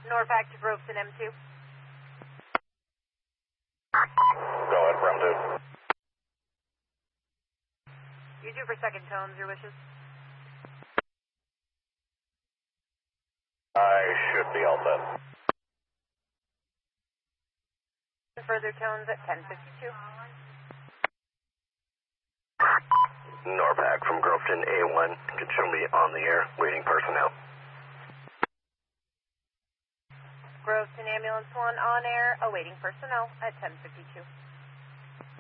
Norpac to Groveton M2. Go ahead, from 2. You do for second tones, your wishes. I should be all set. Further tones at 10:52. Norpac from Groveton A1. Can show me on the air, waiting personnel. Groveton Ambulance 1 on air, awaiting personnel at 10:52.